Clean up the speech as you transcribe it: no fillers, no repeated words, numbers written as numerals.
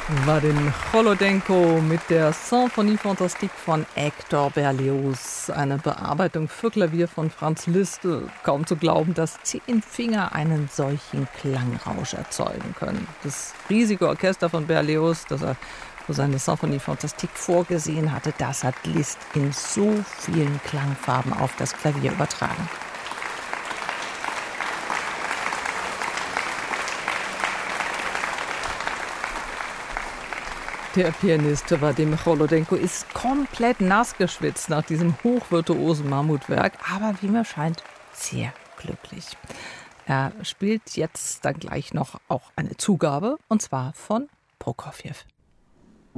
Vadim Cholodenko mit der Symphonie Fantastique von Hector Berlioz. Eine Bearbeitung für Klavier von Franz Liszt. Kaum zu glauben, dass 10 Finger einen solchen Klangrausch erzeugen können. Das riesige Orchester von Berlioz, das er für seine Symphonie Fantastique vorgesehen hatte, das hat Liszt in so vielen Klangfarben auf das Klavier übertragen. Der Pianist Vadim Cholodenko ist komplett nass geschwitzt nach diesem hochvirtuosen Mammutwerk, aber wie mir scheint, sehr glücklich. Er spielt jetzt dann gleich noch auch eine Zugabe, und zwar von Prokofjew.